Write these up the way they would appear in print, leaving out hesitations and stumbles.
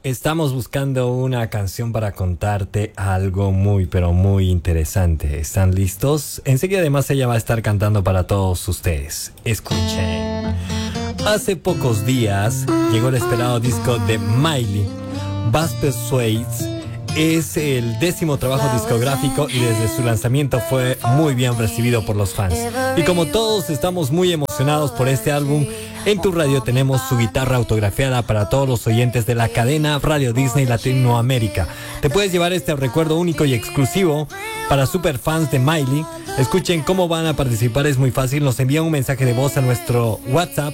Estamos buscando una canción para contarte algo muy, pero muy interesante. ¿Están listos? Enseguida además ella va a estar cantando para todos ustedes. Escuchen. Hace pocos días llegó el esperado disco de Miley, Bad Persuades. Es el 10º trabajo discográfico y desde su lanzamiento fue muy bien recibido por los fans. Y como todos estamos muy emocionados por este álbum, en tu radio tenemos su guitarra autografiada para todos los oyentes de la cadena Radio Disney Latinoamérica. Te puedes llevar este recuerdo único y exclusivo para superfans de Miley. Escuchen cómo van a participar, es muy fácil. Nos envían un mensaje de voz a nuestro WhatsApp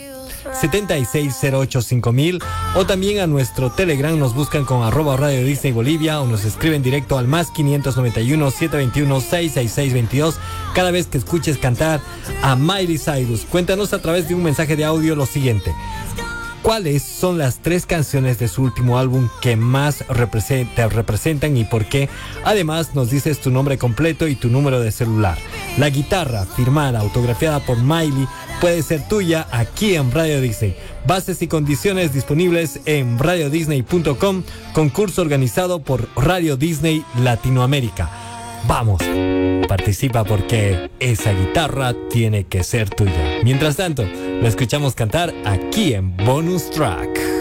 76085000 o también a nuestro Telegram. Nos buscan con @Radio Disney Bolivia o nos escriben directo al +591 721 66622 cada vez que escuches cantar a Miley Cyrus. Cuéntanos a través de un mensaje de audio lo siguiente: ¿cuáles son las 3 canciones de su último álbum que más te representan y por qué? Además, nos dices tu nombre completo y tu número de celular. La guitarra firmada, autografiada por Miley, puede ser tuya aquí en Radio Disney. Bases y condiciones disponibles en radiodisney.com. Concurso organizado por Radio Disney Latinoamérica. Vamos, participa porque esa guitarra tiene que ser tuya. Mientras tanto, lo escuchamos cantar aquí en Bonus Track.